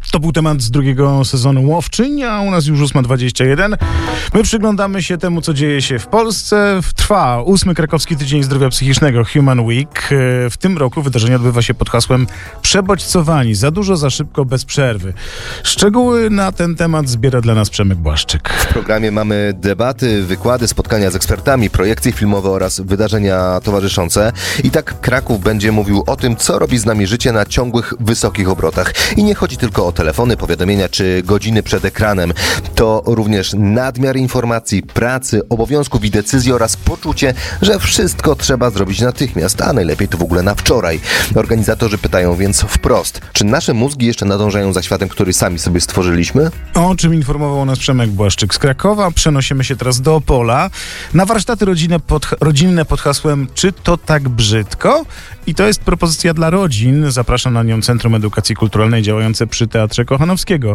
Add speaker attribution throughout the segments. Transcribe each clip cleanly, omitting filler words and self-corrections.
Speaker 1: To był temat z drugiego sezonu Łowczyń, a u nas już 8:21. My przyglądamy się temu, co dzieje się w Polsce. Trwa 8. Krakowski Tydzień Zdrowia Psychicznego Human Week. W tym roku wydarzenie odbywa się pod hasłem Przebodźcowani. Za dużo, za szybko, bez przerwy. Szczegóły na ten temat zbiera dla nas Przemek Błaszczyk.
Speaker 2: W programie mamy debaty, wykłady, spotkania z ekspertami, projekcje filmowe oraz wydarzenia towarzyszące. I tak Kraków będzie mówił o tym, co robi z nami życie na ciągłych, wysokich obrotach. I nie chodzi tylko o telefony, powiadomienia czy godziny przed ekranem. To również nadmiar informacji, pracy, obowiązków i decyzji oraz poczucie, że wszystko trzeba zrobić natychmiast, a najlepiej to w ogóle na wczoraj. Organizatorzy pytają więc wprost, czy nasze mózgi jeszcze nadążają za światem, który sami sobie stworzyliśmy?
Speaker 1: O czym informował nas Przemek Błaszczyk z Krakowa. Przenosimy się teraz do Opola na warsztaty rodzinne pod hasłem Czy to tak brzydko? I to jest propozycja dla rodzin. Zapraszam na nią Centrum Edukacji Kulturalnej działające przy Teatrze Kochanowskiego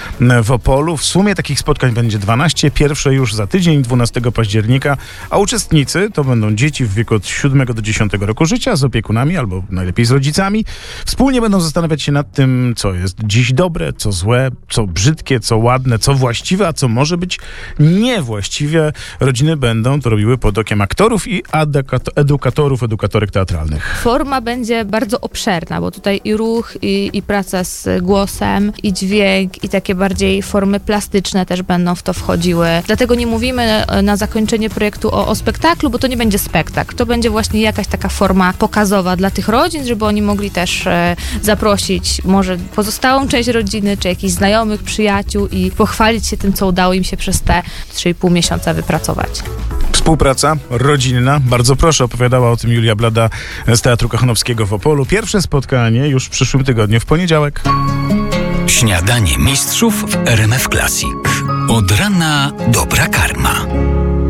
Speaker 1: w Opolu. W sumie takich spotkań będzie 12. Pierwsze już za tydzień, 12 października. A uczestnicy to będą dzieci w wieku od 7 do 10 roku życia z opiekunami albo najlepiej z rodzicami. Wspólnie będą zastanawiać się nad tym, co jest dziś dobre, co złe, co brzydkie, co ładne, co właściwe, a co może być niewłaściwie. Rodziny będą to robiły pod okiem aktorów i edukatorek teatralnych.
Speaker 3: Forma będzie bardzo obszerna, bo tutaj i ruch, i praca z głosem, i dźwięk, i takie bardziej formy plastyczne też będą w to wchodziły. Dlatego nie mówimy na zakończenie projektu o spektaklu, bo to nie będzie spektakl. To będzie właśnie jakaś taka forma pokazowa dla tych rodzin, żeby oni mogli też zaprosić może pozostałą część rodziny, czy jakichś znajomych, przyjaciół i pochwalić się tym, co udało im się przez te 3,5 miesiąca wypracować.
Speaker 1: Współpraca rodzinna. Bardzo proszę, opowiadała o tym Julia Blada z Teatru Kochanowskiego w Opolu. Pierwsze spotkanie już w przyszłym tygodniu, w poniedziałek.
Speaker 4: Śniadanie mistrzów w RMF Classic. Od rana dobra karma.